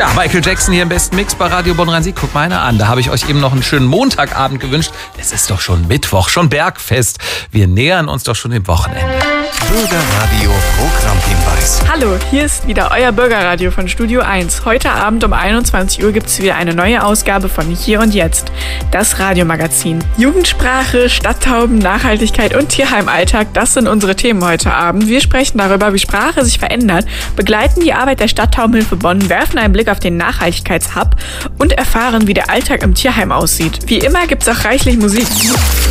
Ja, Michael Jackson hier im besten Mix bei Radio Bonn-Rhein-Sieg. Guck mal einer an, da habe ich euch eben noch einen schönen Montagabend gewünscht. Es ist doch schon Mittwoch, schon Bergfest. Wir nähern uns doch schon dem Wochenende. Bürgerradio Programmhinweis. Hallo, hier ist wieder euer Bürgerradio von Studio 1. Heute Abend um 21 Uhr gibt es wieder eine neue Ausgabe von Hier und Jetzt, das Radiomagazin. Jugendsprache, Stadttauben, Nachhaltigkeit und Tierheimalltag, das sind unsere Themen heute Abend. Wir sprechen darüber, wie Sprache sich verändert, begleiten die Arbeit der Stadttaubenhilfe Bonn, werfen einen Blick auf den Nachhaltigkeitshub und erfahren, wie der Alltag im Tierheim aussieht. Wie immer gibt es auch reichlich Musik.